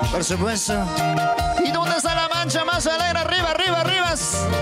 Por supuesto. ¿Y dónde está la mancha más alegre? Arriba, arriba, arriba.